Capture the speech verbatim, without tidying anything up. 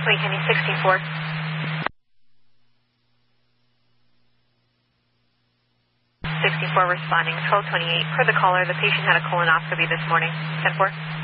Wait, Kenny, sixty-four. sixty-four responding, twelve twenty-eight. Per the caller, the patient had a colonoscopy this morning. ten four.